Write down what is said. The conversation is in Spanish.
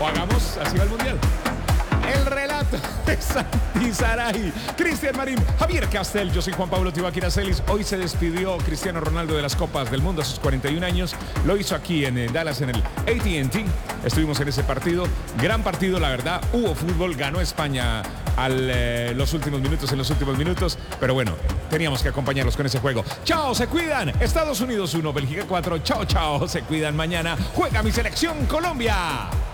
O hagamos, así va el Mundial. El relato de Santi Saray, Cristian Marín, Javier Castel. Yo soy Juan Pablo Tibaquira Celis. Hoy se despidió Cristiano Ronaldo de las Copas del Mundo a sus 41 años. Lo hizo aquí en Dallas, en el AT&T. Estuvimos en ese partido. Gran partido, la verdad. Hubo fútbol. Ganó España en los últimos minutos. Pero bueno, teníamos que acompañarlos con ese juego. Chao, se cuidan. Estados Unidos 1, Bélgica 4. Chao, chao, se cuidan. Mañana juega mi selección Colombia.